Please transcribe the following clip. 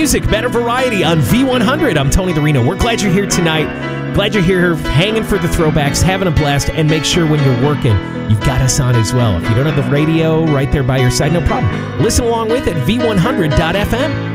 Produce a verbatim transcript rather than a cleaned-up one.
music, better variety on V one hundred. I'm Tony the Reno. We're glad you're here tonight. Glad you're here hanging for the throwbacks, having a blast, and make sure when you're working, you've got us on as well. If you don't have the radio right there by your side, no problem. Listen along with it, V one hundred dot F M.